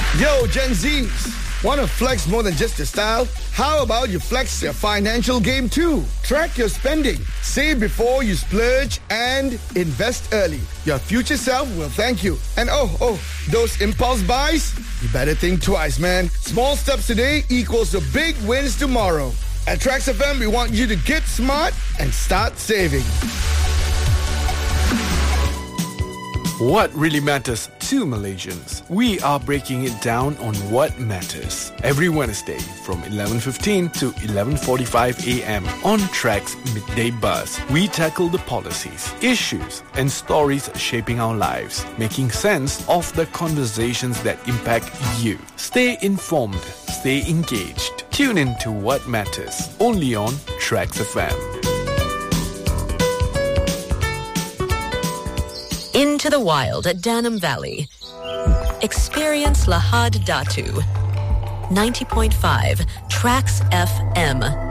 Yo, Gen Zs, want to flex more than just your style? How about you flex your financial game too? Track your spending, save before you splurge, and invest early. Your future self will thank you. And those impulse buys? You better think twice, man. Small steps today equals to big wins tomorrow. At Trax FM, we want you to get smart and start saving. What really matters to Malaysians? We are breaking it down on what matters. Every Wednesday from 11:15 to 11:45 a.m. on Trax Midday Buzz, we tackle the policies, issues, and stories shaping our lives, making sense of the conversations that impact you. Stay informed, stay engaged. Tune in to What Matters, only on Trax FM. Into the wild at Danam Valley. Experience Lahad Datu. 90.5 Trax FM.